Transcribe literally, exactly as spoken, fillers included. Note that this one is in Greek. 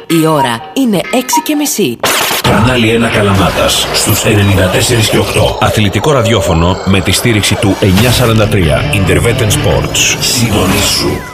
Η ώρα είναι έξι και μισή. Κανάλι ένα Καλαμάτας στους ενενήντα τέσσερα και οκτώ. Αθλητικό ραδιόφωνο με τη στήριξη του εννιακόσια σαράντα τρία Interveten Sports. Συντονίσου.